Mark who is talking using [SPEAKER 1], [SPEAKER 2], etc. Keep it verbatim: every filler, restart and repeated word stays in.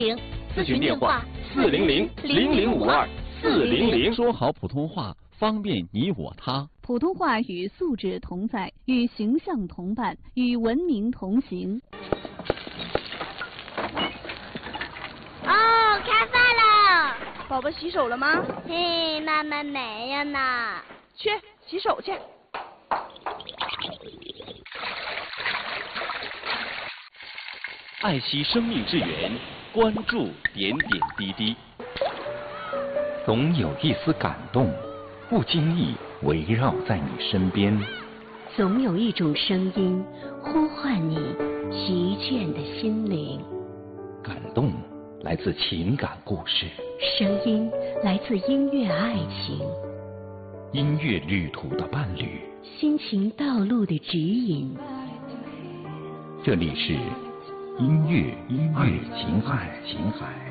[SPEAKER 1] 咨询电话四零零零零五二四零零。
[SPEAKER 2] 说好普通话，方便你我他。
[SPEAKER 3] 普通话与素质同在，与形象同伴，与文明同行。
[SPEAKER 4] 哦，开饭了。
[SPEAKER 5] 宝宝洗手了吗？
[SPEAKER 4] 嘿，妈妈没有呢。
[SPEAKER 5] 去洗手去。
[SPEAKER 2] 爱惜生命之源，关注点点滴滴。
[SPEAKER 6] 总有一丝感动，不经意围绕在你身边。
[SPEAKER 7] 总有一种声音呼唤你疲倦的心灵。
[SPEAKER 6] 感动来自情感故事，
[SPEAKER 7] 声音来自音乐爱情，
[SPEAKER 6] 音乐旅途的伴侣，
[SPEAKER 7] 心情道路的指引。
[SPEAKER 6] 这里是音乐音乐情海情海。